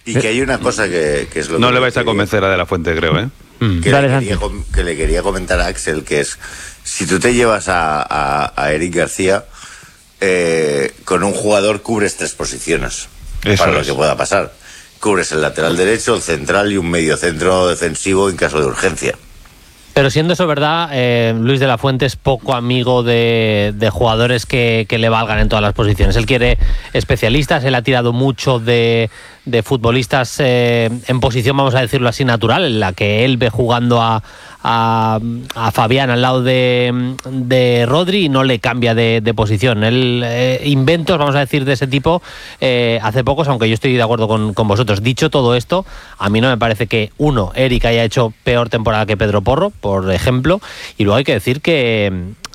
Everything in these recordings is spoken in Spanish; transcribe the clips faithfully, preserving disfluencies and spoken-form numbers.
Y que hay una cosa que, que es lo no que... le vais a convencer a De La Fuente, creo, ¿eh? Mm. Que, le quería, que le quería comentar a Axel, que es, si tú te llevas a, a, a Eric García, eh, con un jugador cubres tres posiciones. Eso para es. Lo que pueda pasar. Cubres el lateral derecho, el central y un medio centro defensivo en caso de urgencia. Pero siendo eso verdad, eh, Luis de la Fuente es poco amigo de, de jugadores que, que le valgan en todas las posiciones. Él quiere especialistas, él ha tirado mucho de, de futbolistas eh, en posición, vamos a decirlo así, natural, en la que él ve jugando a, a, a Fabián al lado de, de Rodri y no le cambia de, de posición. Él, eh, inventos, vamos a decir, de ese tipo eh, hace pocos, aunque yo estoy de acuerdo con, con vosotros. Dicho todo esto, a mí no me parece que, uno, Eric haya hecho peor temporada que Pedro Porro, por ejemplo, y luego hay que decir que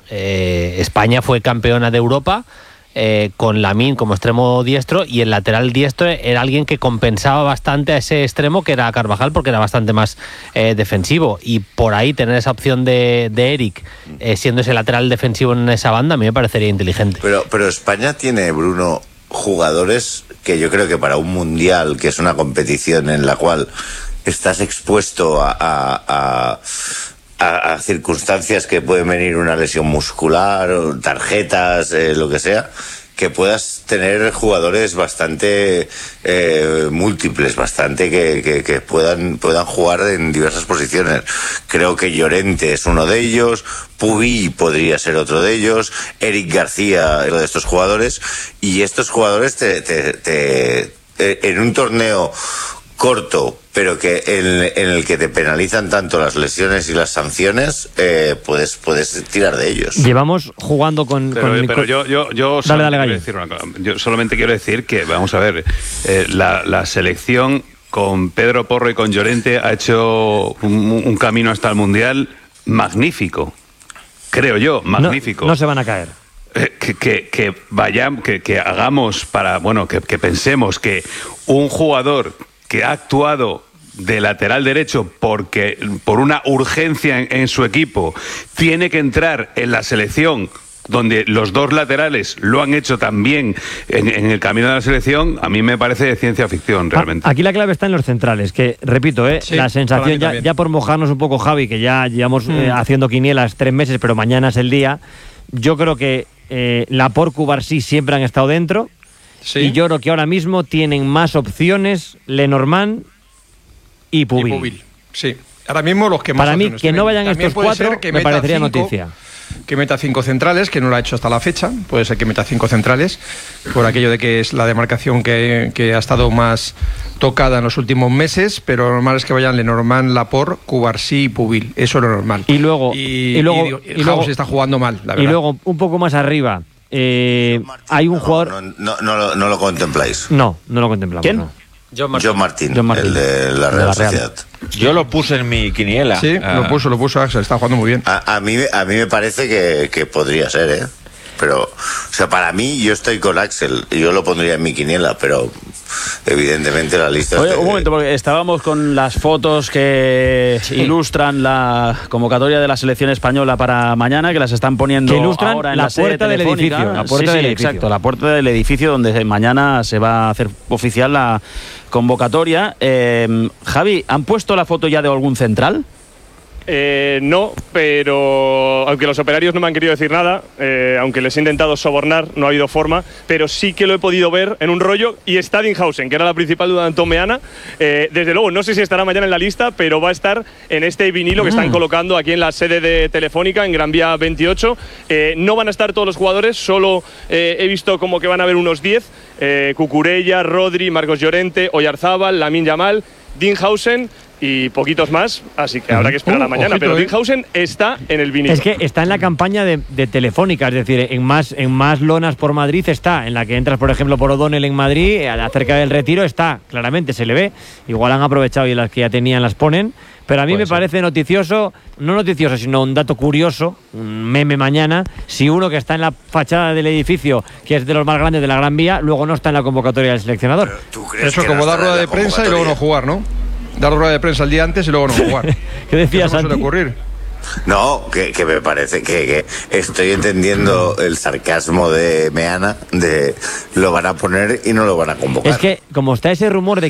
eh, España fue campeona de Europa eh, con Lamine como extremo diestro, y el lateral diestro era alguien que compensaba bastante a ese extremo que era Carvajal, porque era bastante más eh, defensivo, y por ahí tener esa opción de, de Eric eh, siendo ese lateral defensivo en esa banda a mí me parecería inteligente. Pero, pero España tiene, Bruno, jugadores que yo creo que para un mundial, que es una competición en la cual estás expuesto a, a, a A, a circunstancias que pueden venir, una lesión muscular, tarjetas, eh, lo que sea, que puedas tener jugadores bastante eh, múltiples, bastante que, que, que puedan, puedan jugar en diversas posiciones. Creo que Llorente es uno de ellos, Pubi podría ser otro de ellos, Eric García es uno de estos jugadores, y estos jugadores te, te, te, te en un torneo corto, pero que en, en el que te penalizan tanto las lesiones y las sanciones, eh, puedes, puedes tirar de ellos. Llevamos jugando con... Pero, con, pero con... yo, yo, yo, dale, dale, quiero decir una cosa. Yo solamente quiero decir que, vamos a ver, eh, la, la selección con Pedro Porro y con Llorente ha hecho un, un camino hasta el Mundial magnífico. Creo yo, magnífico. No, no se van a caer. Eh, que, que, que vayamos, que, que hagamos para, bueno, que, que pensemos que un jugador que ha actuado de lateral derecho porque por una urgencia en, en su equipo tiene que entrar en la selección, donde los dos laterales lo han hecho también en, en el camino de la selección, a mí me parece de ciencia ficción realmente. Aquí la clave está en los centrales, que repito, ¿eh? Sí, la sensación, ya, ya por mojarnos un poco, Javi, que ya llevamos mm. eh, haciendo quinielas tres meses, pero mañana es el día. Yo creo que eh, Laporte, Cubarsí siempre han estado dentro. Sí. Y yo creo que ahora mismo tienen más opciones Lenormand y Pubil. Y Pubil, sí. Ahora mismo los que más Para mí, que tienen. no vayan También estos cuatro, que me parecería cinco, noticia. Que meta cinco centrales, que no lo ha hecho hasta la fecha. Puede ser que meta cinco centrales, por aquello de que es la demarcación que, que ha estado más tocada en los últimos meses, pero lo normal es que vayan Lenormand, Laporte, Cubarsí y Pubil. Eso es lo normal. Y luego... Y, y luego, y, y, y luego House está jugando mal, la verdad. Y luego, un poco más arriba... Eh, hay un no, jugador... No, no, no, lo, no lo contempláis. No, no lo contemplamos. ¿Quién? No. John Martín, John Martín, John Martín, el de la Real, de la Real Sociedad. Yo lo puse en mi quiniela. Sí, ah. lo puso, lo puso Axel, está jugando muy bien. A, a, mí, a mí me parece que, que podría ser, ¿eh? Pero, o sea, para mí, yo estoy con Axel, yo lo pondría en mi quiniela, pero evidentemente la lista... Oye, es de... un momento, porque estábamos con las fotos que sí. ilustran la convocatoria de la selección española para mañana, que las están poniendo que ilustran ahora en la, la puerta del edificio. La puerta sí, del sí, edificio. exacto, la puerta del edificio donde mañana se va a hacer oficial la convocatoria. Eh, Javi, ¿han puesto la foto ya de algún central? Eh, no, pero aunque los operarios no me han querido decir nada, eh, aunque les he intentado sobornar, no ha habido forma, pero sí que lo he podido ver en un rollo, y está Dinghausen, que era la principal duda de Antón Meana. Eh, desde luego, no sé si estará mañana en la lista, pero va a estar en este vinilo que están mm. colocando aquí en la sede de Telefónica, en Gran Vía veintiocho. Eh, no van a estar todos los jugadores, solo eh, he visto como que van a haber unos diez. Eh, Cucurella, Rodri, Marcos Llorente, Oyarzábal, Lamine Yamal, Dinghausen y poquitos más, así que habrá que esperar uh, a mañana. Ojito, pero eh. Dinghausen está en el vinilo. Es que está en la campaña de, de Telefónica, es decir, en más, en más lonas por Madrid está, en la que entras, por ejemplo, por O'Donnell en Madrid, acerca del Retiro está, claramente se le ve. Igual han aprovechado y las que ya tenían las ponen, pero a mí Puede me ser. parece noticioso, no noticioso, sino un dato curioso, un meme mañana, si uno que está en la fachada del edificio, que es de los más grandes de la Gran Vía, luego no está en la convocatoria del seleccionador. Eso como no dar rueda de prensa y luego no jugar, ¿no? Dar rueda de prensa el día antes y luego no jugar. ¿Qué decías, Santi? Santi? ocurrir? No, que, que me parece que, que estoy entendiendo el sarcasmo de Meana, de lo van a poner y no lo van a convocar. Es que como está ese rumor de